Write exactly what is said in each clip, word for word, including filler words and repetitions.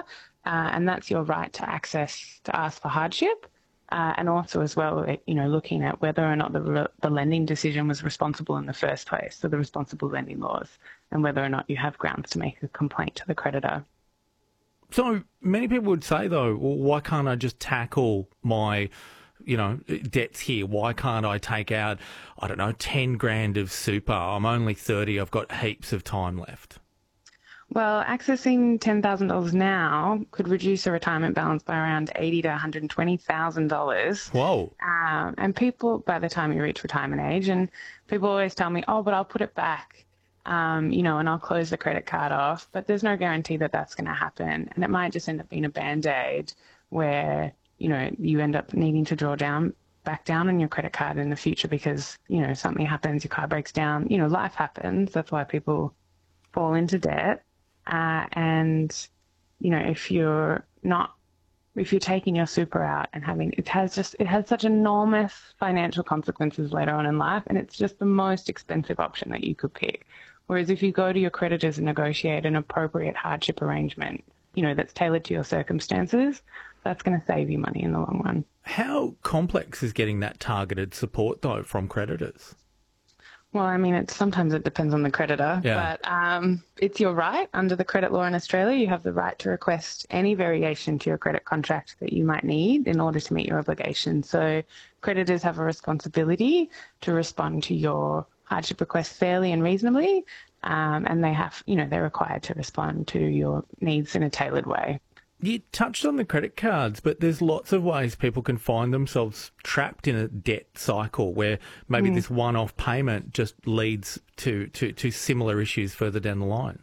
uh, and that's your right to access to ask for hardship. Uh, and also as well, you know, looking at whether or not the, the lending decision was responsible in the first place, so the responsible lending laws, and whether or not you have grounds to make a complaint to the creditor. So many people would say, though, well, why can't I just tackle my, you know, debts here? Why can't I take out, I don't know, ten grand of super? I'm only thirty. I've got heaps of time left. Well, accessing ten thousand dollars now could reduce a retirement balance by around eighty thousand to one hundred twenty thousand dollars. Whoa. Um, and people, by the time you reach retirement age, and people always tell me, oh, but I'll put it back, um, you know, and I'll close the credit card off. But there's no guarantee that that's going to happen. And it might just end up being a Band-Aid where, you know, you end up needing to draw down back down on your credit card in the future because, you know, something happens, your car breaks down, you know, life happens. That's why people fall into debt. Uh, and, you know, if you're not, if you're taking your super out and having, it has just, it has such enormous financial consequences later on in life, and it's just the most expensive option that you could pick. Whereas if you go to your creditors and negotiate an appropriate hardship arrangement, you know, that's tailored to your circumstances, that's going to save you money in the long run. How complex is getting that targeted support, though, from creditors? Well, I mean, it's, sometimes it depends on the creditor, Yeah. but um, it's your right. Under the credit law in Australia, you have the right to request any variation to your credit contract that you might need in order to meet your obligations. So creditors have a responsibility to respond to your hardship request fairly and reasonably, um, and they have, you know, they're required to respond to your needs in a tailored way. You touched on the credit cards, but there's lots of ways people can find themselves trapped in a debt cycle where maybe mm. this one-off payment just leads to, to, to similar issues further down the line.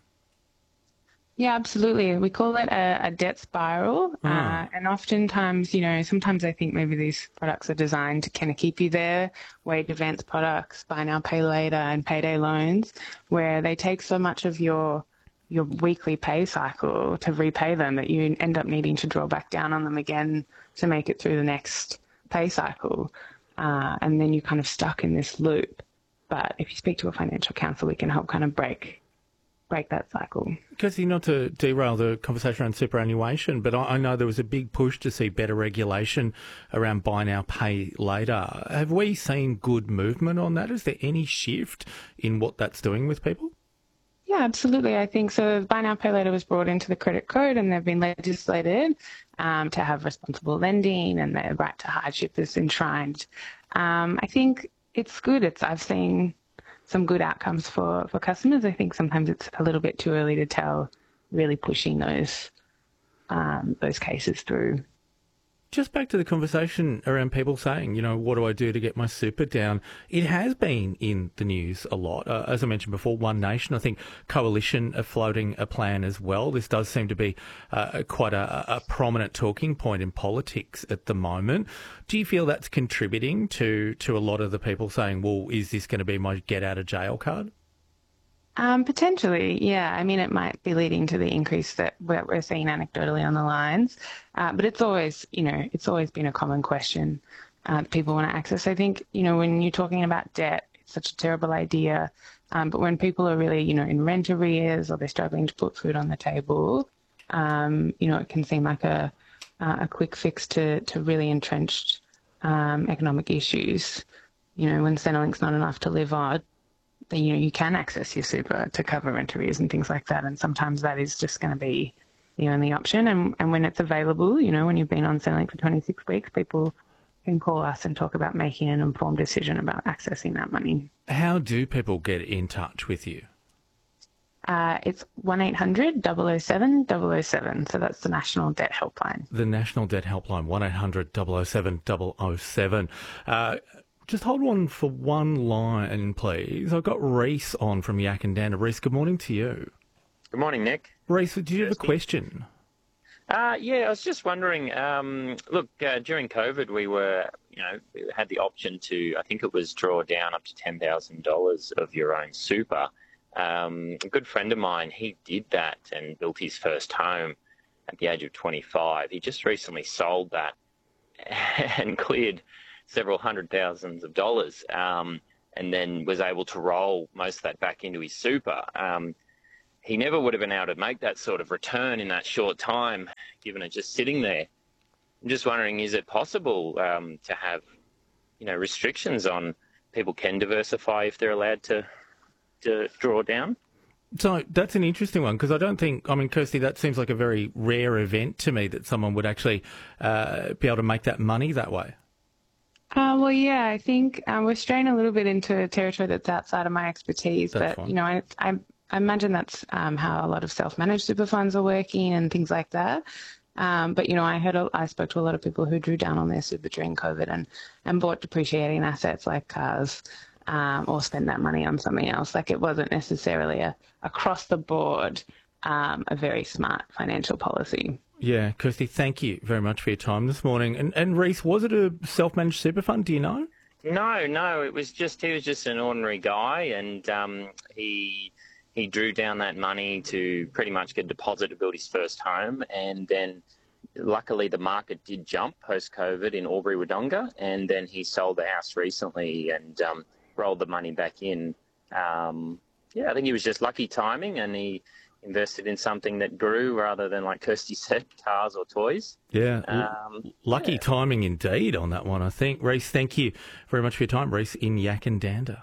Yeah, absolutely. We call it a, a debt spiral. Oh. Uh, and oftentimes, you know, sometimes I think maybe these products are designed to kind of keep you there. Wage advance products, buy now, pay later, and payday loans, where they take so much of your your weekly pay cycle to repay them that you end up needing to draw back down on them again to make it through the next pay cycle. Uh, and then you're kind of stuck in this loop. But if you speak to a financial counsellor, we can help kind of break break that cycle. Kirsty, not to derail the conversation around superannuation, but I, I know there was a big push to see better regulation around buy now, pay later. Have we seen good movement on that? Is there any shift in what that's doing with people? Yeah, absolutely. I think so. Buy now, pay later was brought into the credit code, and they've been legislated um, to have responsible lending, and the right to hardship is enshrined. Um, I think it's good. It's I've seen some good outcomes for, for customers. I think sometimes it's a little bit too early to tell, really pushing those um, those cases through. Just back to the conversation around people saying, you know, what do I do to get my super down? It has been in the news a lot. Uh, as I mentioned before, One Nation, I think Coalition are floating a plan as well. This does seem to be uh, quite a, a prominent talking point in politics at the moment. Do you feel that's contributing to, to a lot of the people saying, well, is this going to be my get out of jail card? Um, potentially, yeah. I mean, it might be leading to the increase that we're, we're seeing anecdotally on the lines, uh, but it's always, you know, it's always been a common question uh, that people want to access. I think, you know, when you're talking about debt, it's such a terrible idea, um, but when people are really, you know, in rent arrears or they're struggling to put food on the table, um, you know, it can seem like a uh, a quick fix to to really entrenched um, economic issues. You know, when Centrelink's not enough to live on, then, you know, you can access your super to cover rent arrears and things like that. And sometimes that is just going to be the only option. And, and when it's available, you know, when you've been on Centrelink for twenty-six weeks, people can call us and talk about making an informed decision about accessing that money. How do people get in touch with you? Uh, it's one eight hundred, double oh seven, double oh seven. So that's the National Debt Helpline. The National Debt Helpline, one eight hundred, double oh seven, double oh seven. Uh, Just hold on for one line, please. I've got Reese on from Yackandandah. Reese, good morning to you. Good morning, Nick. Reese, do you have a question? Uh, yeah, I was just wondering, um, look, uh, during COVID, we were, you know, we had the option to, I think it was draw down up to ten thousand dollars of your own super. Um, a good friend of mine, he did that and built his first home at the age of twenty-five. He just recently sold that and cleared several hundred thousands of dollars, um, and then was able to roll most of that back into his super. Um, he never would have been able to make that sort of return in that short time, given it just sitting there. I'm just wondering, is it possible um, to have, you know, restrictions on people can diversify if they're allowed to to draw down? So that's an interesting one, because I don't think, I mean, Kirsty, that seems like a very rare event to me that someone would actually uh, be able to make that money that way. Uh, well, yeah, I think um, we're straying a little bit into a territory that's outside of my expertise. That's but, fine. you know, I, I, I imagine that's um, how a lot of self-managed super funds are working and things like that. Um, but, you know, I heard, a, I spoke to a lot of people who drew down on their super during COVID and, and bought depreciating assets like cars. Um, or spend that money on something else. Like, it wasn't necessarily a across the board um, a very smart financial policy. Yeah, Kirsty, thank you very much for your time this morning. And and Reece, was it a self-managed super fund? Do you know? No, no, it was just he was just an ordinary guy, and um, he he drew down that money to pretty much get a deposit to build his first home, and then luckily the market did jump post-COVID in Albury-Wodonga, and then he sold the house recently and um, rolled the money back in. Um, yeah, I think he was just lucky timing, and he invested in something that grew rather than, like Kirsty said, cars or toys. Yeah, um, lucky yeah. timing indeed on that one, I think. Reece, thank you very much for your time. Reece in Yakandanda.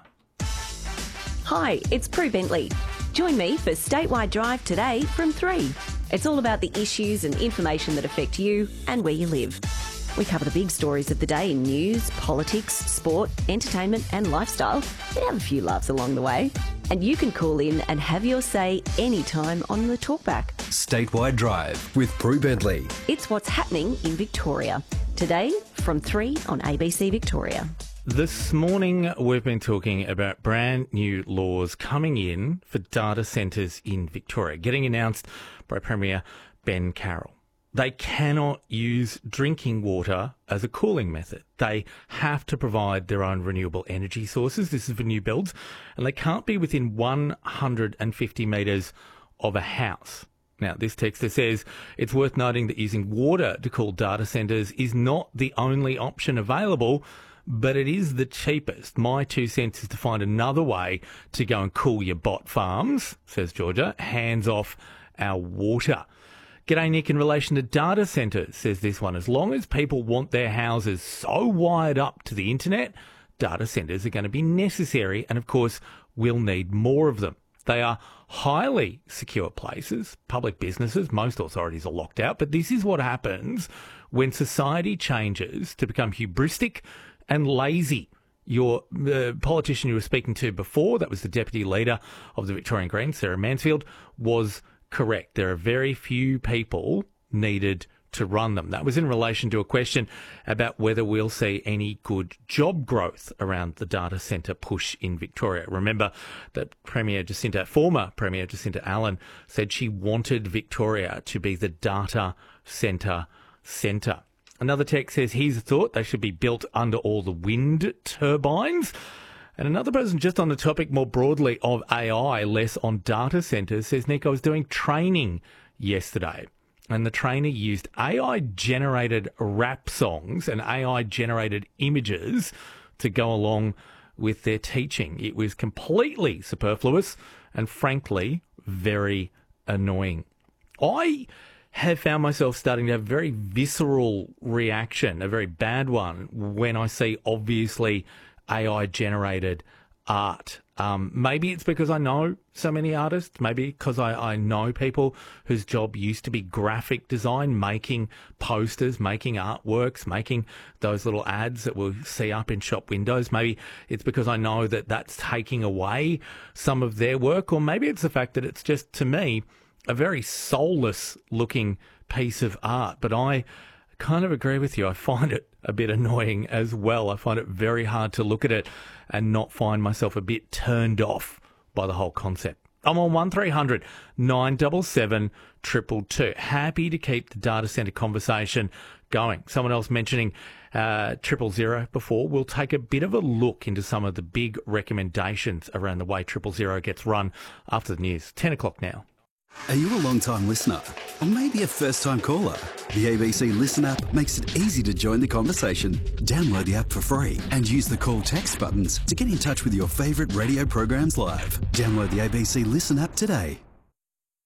Hi, it's Prue Bentley. Join me for Statewide Drive today from three. It's all about the issues and information that affect you and where you live. We cover the big stories of the day in news, politics, sport, entertainment and lifestyle, and have a few laughs along the way. And you can call in and have your say anytime on the Talkback. Statewide Drive with Prue Bentley. It's what's happening in Victoria. Today from three on A B C Victoria. This morning, we've been talking about brand new laws coming in for data centres in Victoria, getting announced by Premier Ben Carroll. They cannot use drinking water as a cooling method. They have to provide their own renewable energy sources. This is for new builds. And they can't be within one hundred fifty metres of a house. Now, this texter says it's worth noting that using water to cool data centres is not the only option available, but it is the cheapest. My two cents is to find another way to go and cool your bot farms, says Georgia. Hands off our water. G'day, Nick. In relation to data centres, says this one, as long as people want their houses so wired up to the internet, data centres are going to be necessary, and of course, we'll need more of them. They are highly secure places, public businesses, most authorities are locked out, but this is what happens when society changes to become hubristic and lazy. Your uh, politician you were speaking to before, that was the Deputy Leader of the Victorian Greens, Sarah Mansfield, was correct. There are very few people needed to run them. That was in relation to a question about whether we'll see any good job growth around the data centre push in Victoria. Remember that Premier Jacinta, former Premier Jacinta Allen, said she wanted Victoria to be the data centre centre. Another text says he's thought they should be built under all the wind turbines. And another person just on the topic more broadly of A I, less on data centres, says, Nick, I was doing training yesterday and the trainer used A I-generated rap songs and A I-generated images to go along with their teaching. It was completely superfluous and, frankly, very annoying. I have found myself starting to have a very visceral reaction, a very bad one, when I see obviously A I-generated art. Um, maybe it's because I know so many artists. Maybe because I, I know people whose job used to be graphic design, making posters, making artworks, making those little ads that we'll see up in shop windows. Maybe it's because I know that that's taking away some of their work. Or maybe it's the fact that it's just, to me, a very soulless looking piece of art. But I kind of agree with you. I find it a bit annoying as well. I find it very hard to look at it and not find myself a bit turned off by the whole concept. I'm on one three hundred nine seven seven two two two. Happy to keep the data centre conversation going. Someone else mentioning uh, triple zero before. We'll take a bit of a look into some of the big recommendations around the way triple zero gets run after the news. ten o'clock now. Are you a long-time listener? Or maybe a first-time caller? The A B C Listen app makes it easy to join the conversation. Download the app for free and use the call text buttons to get in touch with your favourite radio programs live. Download the A B C Listen app today.